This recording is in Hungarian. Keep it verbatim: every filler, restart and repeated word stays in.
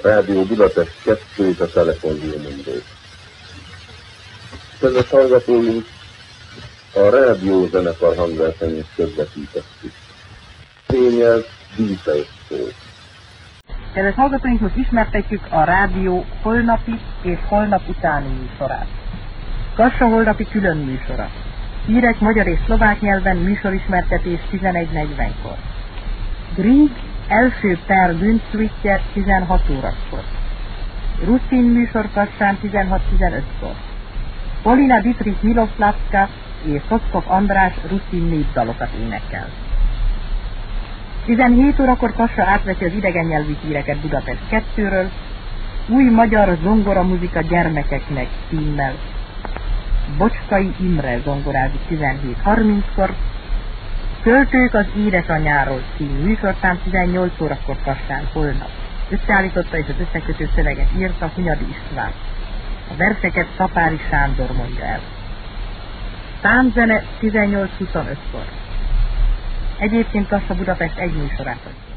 Rádió Budapest kettő és a Telefonviamondó. Kedves hallgatóink, a rádió zenekar hangversenyét közvetítettük. Tényez díszes szó. Kedves hallgatóink, most ismertetjük a rádió holnapi és holnap utáni műsorát. Kassa holnapi külön műsora. Hírek magyar és szlovák nyelven, műsorismertetés tizenegy negyvenkor. Grieg első per bűnszüitje tizenhat órakor. Ruszin műsor Kassán tizenhat tizenötkor. Polina Dietrich Miloslavska és Szockov András ruszin népdalokat énekel. tizenhét órakor Kassa átveszi az idegen nyelvű híreket Budapest kettőről, új magyar zongora muzika gyermekeknek címmel. Bocskai Imre zongorázik tizenhét harminckor, Költők az édesanyáról című műsorszám tizennyolc órakor Kassán holnap. Összeállította és az összekötő szöveget írta Hunyadi István. A verseket Szapári Sándor mondja el. Számzene tizennyolc huszonötkor. Egyébként Kassa Budapest egy műsorát.